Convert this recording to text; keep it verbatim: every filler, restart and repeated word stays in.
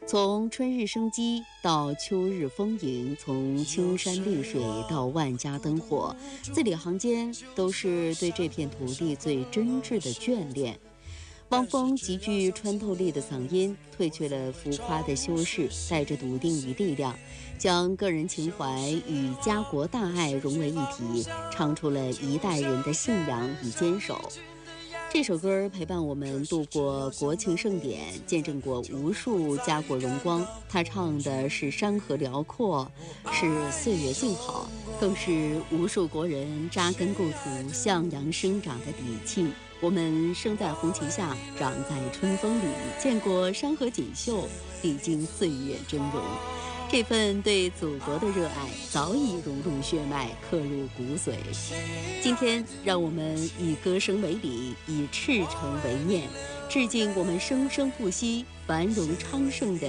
从春日生机到秋日丰盈，从青山绿水到万家灯火，字里行间都是对这片土地最真挚的眷恋。汪峰极具穿透力的嗓音，褪去了浮夸的修饰，带着笃定与力量，将个人情怀与家国大爱融为一体，唱出了一代人的信仰与坚守。这首歌陪伴我们度过国庆盛典，见证过无数家国荣光。他唱的是山河辽阔，是岁月静好，更是无数国人扎根故土、向阳生长的底气。我们生在红旗下，长在春风里，见过山河锦绣，历经岁月峥嵘。这份对祖国的热爱早已融入血脉，刻入骨髓。今天，让我们以歌声为礼，以赤诚为念，致敬我们生生不息、繁荣昌盛的